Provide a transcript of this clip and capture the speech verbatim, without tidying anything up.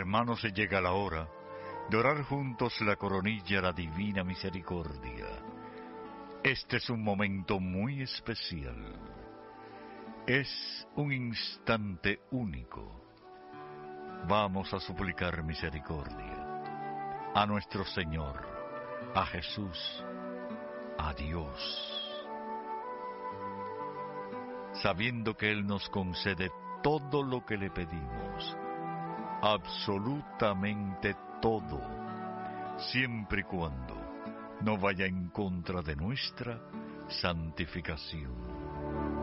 hermanos, llega la hora de orar juntos la coronilla a la divina misericordia. Este es un momento muy especial. Es un instante único. Vamos a suplicar misericordia a nuestro Señor, a Jesús, a Dios, sabiendo que Él nos concede todo lo que le pedimos, absolutamente todo, siempre y cuando no vaya en contra de nuestra santificación.